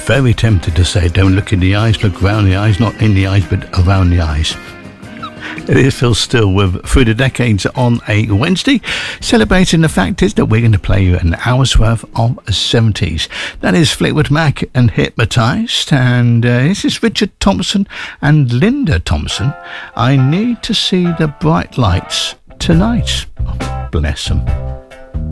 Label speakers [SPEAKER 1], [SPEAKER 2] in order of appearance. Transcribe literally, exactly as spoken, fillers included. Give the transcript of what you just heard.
[SPEAKER 1] very tempted to say, don't look in the eyes, look around the eyes, not in the eyes, but around the eyes. It is Phil Steele with Through the Decades on a Wednesday, celebrating the fact is that we're going to play you an hour's worth of seventies. That is Fleetwood Mac and Hypnotised, and uh, this is Richard Thompson and Linda Thompson. I need to see the bright lights tonight. Oh, bless them.